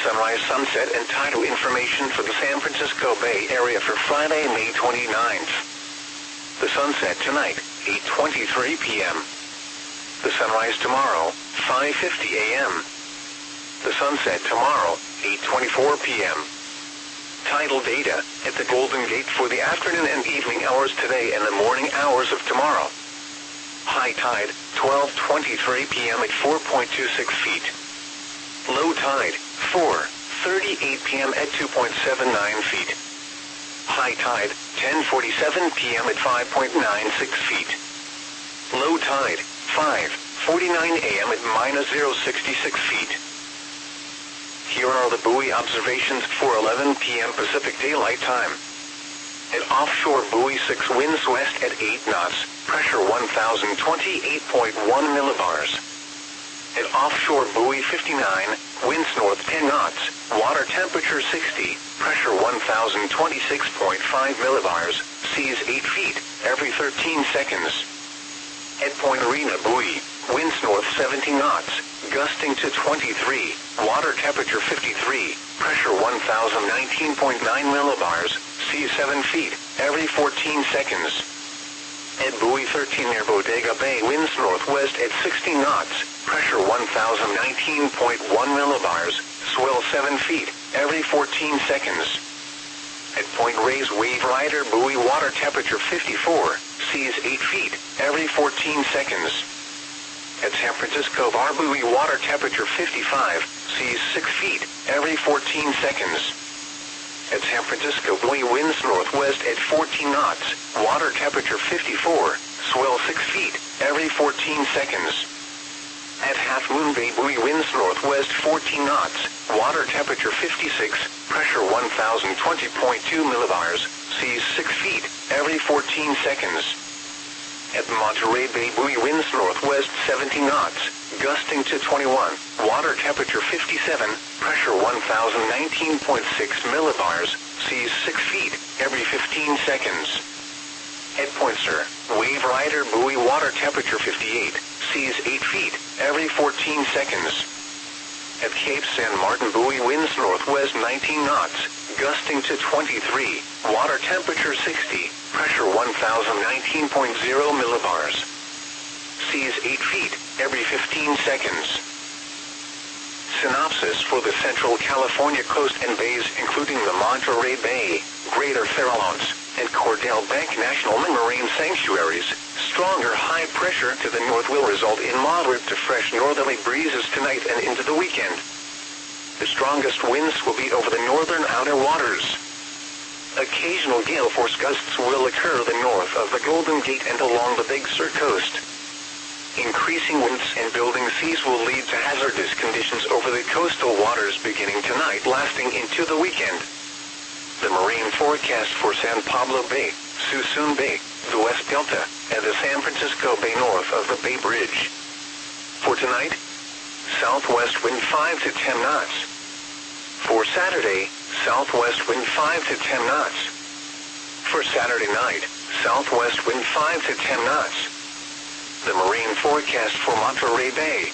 sunrise, sunset, and tidal information for the San Francisco Bay Area for Friday, May 29th. The sunset tonight, 8:23 p.m. The sunrise tomorrow, 5:50 a.m. The sunset tomorrow, 8:24 p.m. Tidal data at the Golden Gate for the afternoon and evening hours today and the morning hours of tomorrow. High tide, 12:23 p.m. at 4.26 feet. Low tide, 4:38 p.m. at 2.79 feet. High tide, 10:47 p.m. at 5.96 feet. Low tide, 5:49 a.m. at -0.66 feet. Here are the buoy observations for 11 p.m. Pacific Daylight Time. At offshore buoy 6, winds west at 8 knots, pressure 1,028.1 millibars. At offshore buoy 59, winds north 10 knots, water temperature 60, pressure 1,026.5 millibars, seas 8 feet, every 13 seconds. At Point Arena buoy, winds north 17 knots, gusting to 23, water temperature 53, pressure 1,019.9 millibars, seas 7 feet, every 14 seconds. At buoy 13 near Bodega Bay, winds northwest at 60 knots, pressure 1,019.1 millibars, swell 7 feet, every 14 seconds. At Point Reyes Wave Rider buoy, water temperature 54, seas 8 feet, every 14 seconds. At San Francisco Bar buoy, water temperature 55, seas 6 feet, every 14 seconds. At San Francisco buoy, winds northwest at 14 knots, water temperature 54, swell 6 feet, every 14 seconds. At Half Moon Bay buoy, winds northwest 14 knots, water temperature 56, pressure 1,020.2 millibars, seas 6 feet, every 14 seconds. At Monterey Bay buoy, winds northwest 17 knots, gusting to 21, water temperature 57, pressure 1,019.6 millibars, seas 6 feet, every 15 seconds. At Point Sur, Wave Rider buoy, water temperature 58, seas 8 feet, every 14 seconds. At Cape San Martin buoy, winds northwest 19 knots, gusting to 23, water temperature 60, pressure 1,019.0 millibars. Seas 8 feet, every 15 seconds. Synopsis for the Central California coast and bays, including the Monterey Bay, Greater Farallones, and Cordell Bank National Marine Sanctuaries. Stronger high pressure to the north will result in moderate to fresh northerly breezes tonight and into the weekend. The strongest winds will be over the northern outer waters. Occasional gale force gusts will occur the north of the Golden Gate and along the Big Sur coast. Increasing winds and building seas will lead to hazardous conditions over the coastal waters beginning tonight, lasting into the weekend. The marine forecast for San Pablo Bay, Suisun Bay, the West Delta, and the San Francisco Bay north of the Bay Bridge. For tonight, southwest wind 5 to 10 knots. For Saturday, southwest wind 5 to 10 knots. For Saturday night, southwest wind 5 to 10 knots. The marine forecast for Monterey Bay.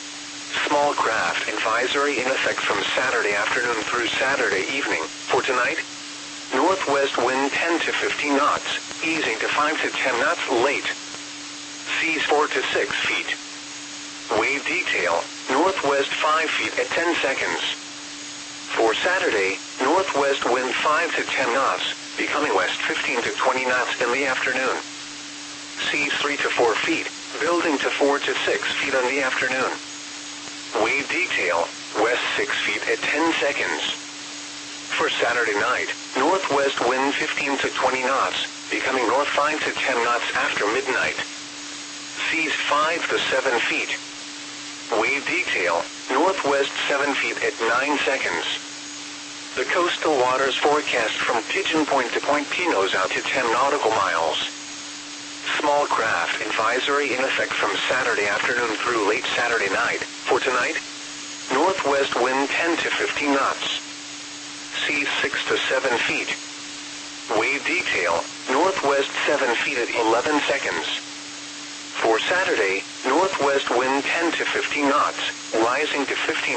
Small craft advisory in effect from Saturday afternoon through Saturday evening. For tonight, northwest wind 10 to 15 knots, easing to 5 to 10 knots late. Seas 4 to 6 feet. Wave detail, northwest 5 feet at 10 seconds. For Saturday, northwest wind 5 to 10 knots, becoming west 15 to 20 knots in the afternoon. Seas 3 to 4 feet, building to 4 to 6 feet in the afternoon. Wave detail, west 6 feet at 10 seconds. For Saturday night, northwest wind 15 to 20 knots, becoming north 5 to 10 knots after midnight. Seas 5 to 7 feet. Wave detail, northwest 7 feet at 9 seconds. The coastal waters forecast from Pigeon Point to Point Pinos out to 10 nautical miles. Small craft advisory in effect from Saturday afternoon through late Saturday night. For tonight, northwest wind 10 to 15 knots. Seas 6 to 7 feet. Wave detail, northwest 7 feet at 11 seconds. For Saturday, northwest wind 10 to 15 knots, rising to 15